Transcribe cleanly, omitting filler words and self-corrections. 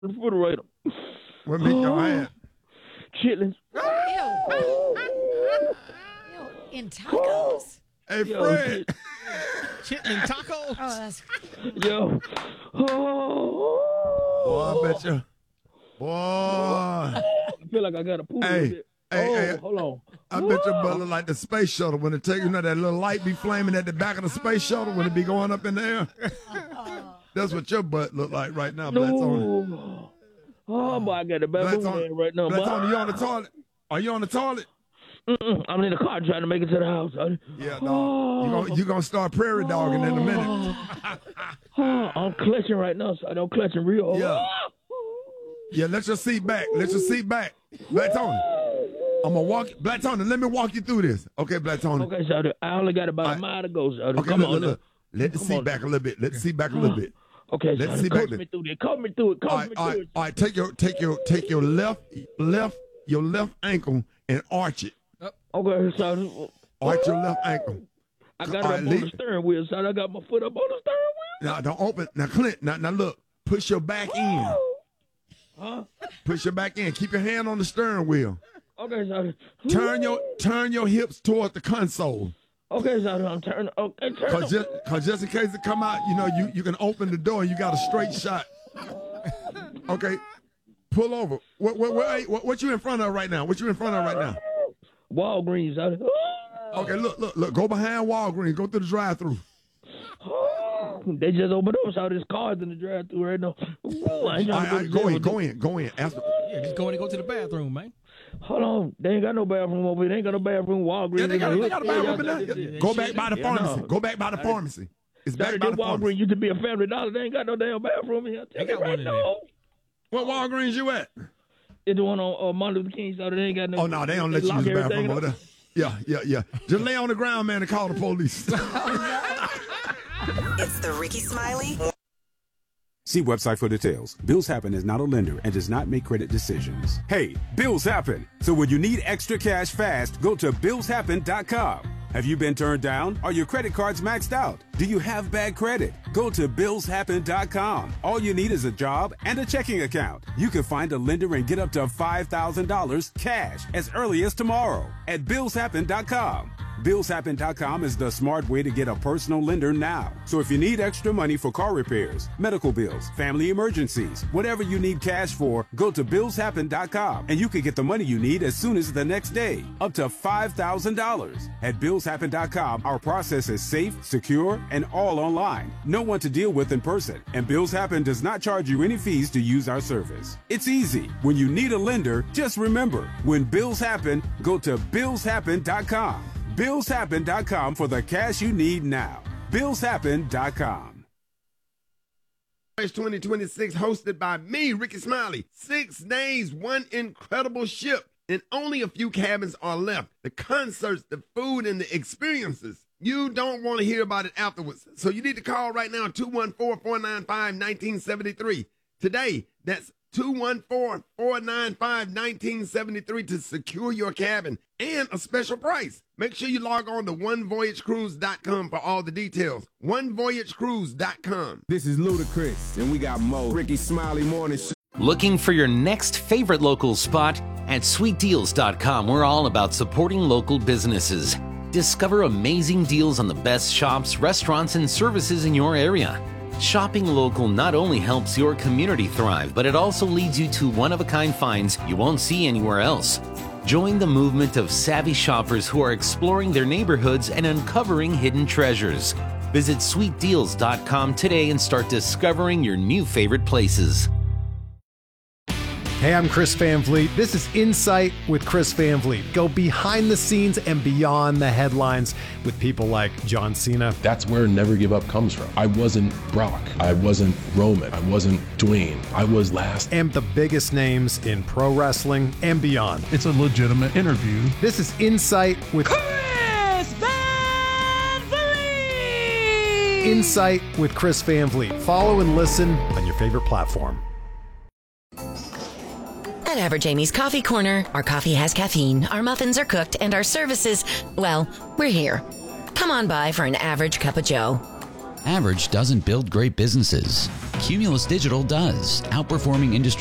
refrigerator. What meat y'all had? Chitlins. Ew. In tacos. Hey, Yo, Fred. Chitlin tacos. Oh, that's Yo. Oh. Boy, I bet you. Boy. I feel like I got to poop a Hey, bit. hey, Hold on. I bet your brother like the space shuttle when it take, that little light be flaming at the back of the space shuttle when it be going up in the air. That's what your butt look like right now, Blatzoni. No. Oh, boy, I got a bad mood Blatzoni, right now. Blatzoni, you on the toilet? Are you on the toilet? I'm in the car trying to make it to the house. Yeah, dog. You gonna start prairie dogging in a minute. I'm clutching right now, so I don't clutching real. Yeah. Yeah, let your seat back. Let your seat back. Blatzoni. I'm gonna walk. Blatzoni, let me walk you through this. Okay, Blatzoni. Okay, so I only got about a mile to go. So okay, come on. Look. Let the seat back a little bit. Let the seat back a little bit. Okay, let's so see coach back me through this. Coach me through it. Coach me through it. All right. Take your left ankle and arch it. Okay, so arch your left ankle. I got it up on the steering wheel, so I got my foot up on the steering wheel. Now don't open. Now Clint. Now look. Push your back in. Huh? Push your back in. Keep your hand on the steering wheel. Okay, so turn your hips toward the console. Okay, so I'm turning. Okay, turn. Cause just in case it come out, you can open the door and you got a straight shot. Okay, pull over. What you in front of right now? What you in front of right now? Walgreens. Okay, look. Go behind Walgreens. Go through the drive-through. They just opened up, so there's cars in the drive-through right now. Go in. Yeah, just go in and go to the bathroom, man. Hold on. They ain't got no bathroom over here. They ain't got no bathroom. Walgreens. Yeah, they got a bathroom in there. Go back by the pharmacy. Go back by the pharmacy. It's back by the pharmacy. Walgreens used to be a Family Dollar. They ain't got no damn bathroom in here. They got one in there. What Walgreens you at? It's the one on Martin Luther King, so they ain't got no. Oh, no, they don't let you use the bathroom over there. Yeah. Just lay on the ground, man, and call the police. It's the Ricky Smiley. See website for details. Bills Happen is not a lender and does not make credit decisions. Hey, bills happen. So when you need extra cash fast, go to billshappen.com. Have you been turned down? Are your credit cards maxed out? Do you have bad credit? Go to billshappen.com. All you need is a job and a checking account. You can find a lender and get up to $5,000 cash as early as tomorrow at billshappen.com. Billshappen.com is the smart way to get a personal lender now. So if you need extra money for car repairs, medical bills, family emergencies, whatever you need cash for, go to billshappen.com and you can get the money you need as soon as the next day, up to $5,000. At billshappen.com, our process is safe, secure, and all online. No one to deal with in person, and Bills Happen does not charge you any fees to use our service. It's easy. When you need a lender, just remember, when bills happen, go to billshappen.com. billshappen.com for the cash you need now. billshappen.com. 2026 hosted by me, Ricky Smiley. 6 days, one incredible ship, and only a few cabins are left. The concerts, the food, and the experiences. You don't want to hear about it afterwards. So you need to call right now, 214-495-1973. Today, that's 214-495-1973 to secure your cabin and a special price. Make sure you log on to onevoyagecruise.com for all the details. onevoyagecruise.com. This is Ludacris, and we got Mo. Ricky Smiley Morning Show. Looking for your next favorite local spot? At sweetdeals.com, we're all about supporting local businesses. Discover amazing deals on the best shops, restaurants, and services in your area. Shopping local not only helps your community thrive, but it also leads you to one-of-a-kind finds you won't see anywhere else. Join the movement of savvy shoppers who are exploring their neighborhoods and uncovering hidden treasures. Visit sweetdeals.com today and start discovering your new favorite places. Hey, I'm Chris Van Vliet. This is Insight with Chris Van Vliet. Go behind the scenes and beyond the headlines with people like John Cena. That's where Never Give Up comes from. I wasn't Brock. I wasn't Roman. I wasn't Dwayne. I was last. And the biggest names in pro wrestling and beyond. It's a legitimate interview. This is Insight with Chris Van Vliet. Insight with Chris Van Vliet. Follow and listen on your favorite platform. At Average Amy's Coffee Corner, our coffee has caffeine, our muffins are cooked, and our services, well, we're here. Come on by for an average cup of joe. Average doesn't build great businesses. Cumulus Digital does, outperforming industry